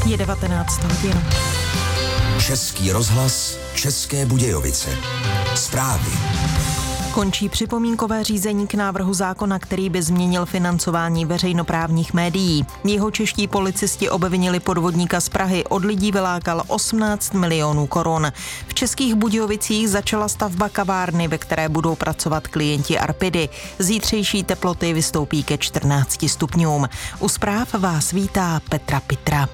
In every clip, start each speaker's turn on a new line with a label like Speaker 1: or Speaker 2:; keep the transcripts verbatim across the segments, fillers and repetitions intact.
Speaker 1: Je devatenáct hodin.
Speaker 2: Český rozhlas, České Budějovice. Zprávy.
Speaker 1: Končí připomínkové řízení k návrhu zákona, který by změnil financování veřejnoprávních médií. Jeho čeští policisti obvinili podvodníka z Prahy, od lidí vylákal osmnáct milionů korun. V Českých Budějovicích začala stavba kavárny, ve které budou pracovat klienti Arpidy. Zítřejší teploty vystoupí ke čtrnácti stupňům. U zpráv vás vítá Petra Pitra.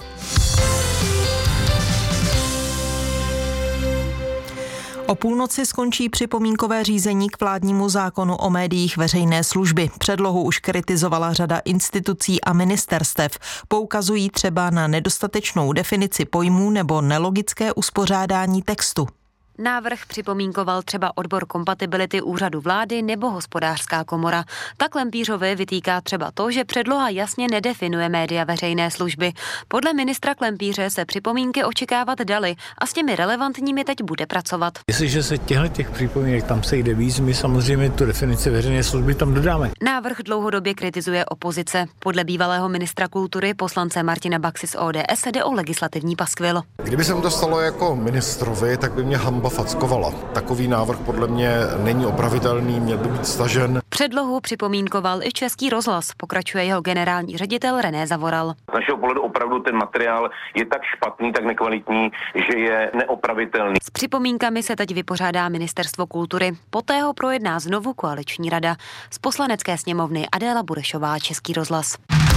Speaker 1: O půlnoci skončí připomínkové řízení k vládnímu zákonu o médiích veřejné služby. Předlohu už kritizovala řada institucí a ministerstev. Poukazují třeba na nedostatečnou definici pojmů nebo nelogické uspořádání textu.
Speaker 3: Návrh připomínkoval třeba odbor kompatibility úřadu vlády nebo hospodářská komora. Tak Klempířovi vytýká třeba to, že předloha jasně nedefinuje média veřejné služby. Podle ministra Klempíře se připomínky očekávat daly a s těmi relevantními teď bude pracovat.
Speaker 4: Jestliže se těchto těch připomínek tam sejde víc, my samozřejmě tu definici veřejné služby tam dodáme.
Speaker 3: Návrh dlouhodobě kritizuje opozice. Podle bývalého ministra kultury poslance Martina Baxy z O D S jde o legislativní paskvil.
Speaker 5: Kdyby se mu to stalo jako ministrovi, tak by mě hamba fackovala. Takový návrh podle mě není opravitelný, měl by být stažen.
Speaker 3: Předlohu připomínkoval i Český rozhlas, pokračuje jeho generální ředitel René Zavoral.
Speaker 6: Z našeho pohledu opravdu ten materiál je tak špatný, tak nekvalitní, že je neopravitelný.
Speaker 3: S připomínkami se teď vypořádá Ministerstvo kultury. Poté ho projedná znovu koaliční rada. Z Poslanecké sněmovny Adéla Burešová, Český rozhlas.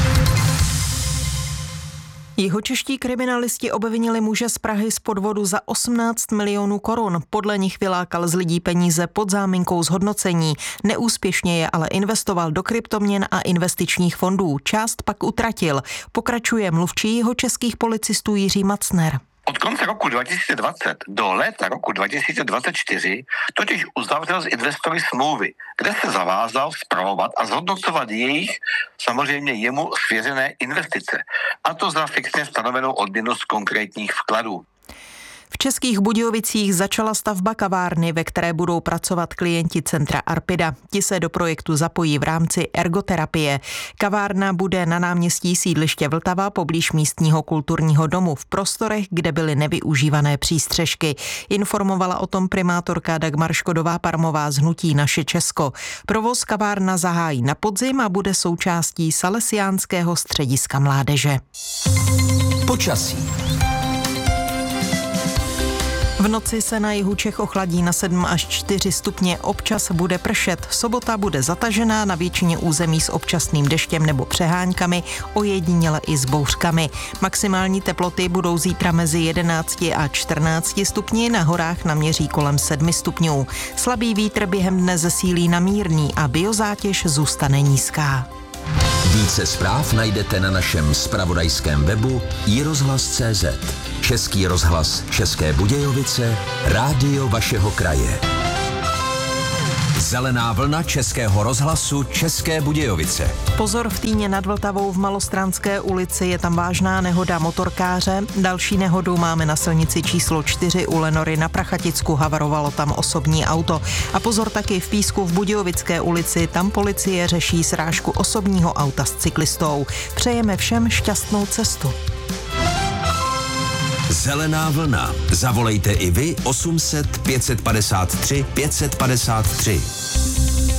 Speaker 1: Jihočeští kriminalisti obvinili muže z Prahy z podvodu za osmnáct milionů korun. Podle nich vylákal z lidí peníze pod záminkou zhodnocení. Neúspěšně je ale investoval do kryptoměn a investičních fondů. Část pak utratil. Pokračuje mluvčí jihočeských policistů Jiří Macner.
Speaker 7: Od konce roku dva tisíce dvacet do léta roku dva tisíce dvacet čtyři totiž uzavřel s investory smlouvy, kde se zavázal spravovat a zhodnocovat jejich, samozřejmě jemu svěřené investice. A to za fixně stanovenou odměnu z konkrétních vkladů.
Speaker 1: V Českých Budějovicích začala stavba kavárny, ve které budou pracovat klienti centra Arpida. Ti se do projektu zapojí v rámci ergoterapie. Kavárna bude na náměstí sídliště Vltava poblíž místního kulturního domu v prostorech, kde byly nevyužívané přístřešky. Informovala o tom primátorka Dagmar Škodová-Parmová z hnutí Naše Česko. Provoz kavárna zahájí na podzim a bude součástí Salesiánského střediska mládeže.
Speaker 2: Počasí.
Speaker 1: V noci se na jihu Čech ochladí na sedm až čtyři stupně, občas bude pršet. Sobota bude zatažená na většině území s občasným deštěm nebo přeháňkami, ojediněle i s bouřkami. Maximální teploty budou zítra mezi jedenácti a čtrnácti stupni, na horách naměří kolem sedmi stupňů. Slabý vítr během dne zesílí na mírný a biozátěž zůstane nízká.
Speaker 2: Více zpráv najdete na našem zpravodajském webu i rozhlas tečka cé zet. Český rozhlas České Budějovice, rádio vašeho kraje. Zelená vlna Českého rozhlasu České Budějovice.
Speaker 1: Pozor v Týně nad Vltavou v Malostranské ulici, je tam vážná nehoda motorkáře. Další nehodu máme na silnici číslo čtyři u Lenory na Prachaticku, havarovalo tam osobní auto. A pozor taky v Písku v Budějovické ulici, tam policie řeší srážku osobního auta s cyklistou. Přejeme všem šťastnou cestu.
Speaker 2: Zelená vlna. Zavolejte i vy osm set pět set padesát tři pět set padesát tři.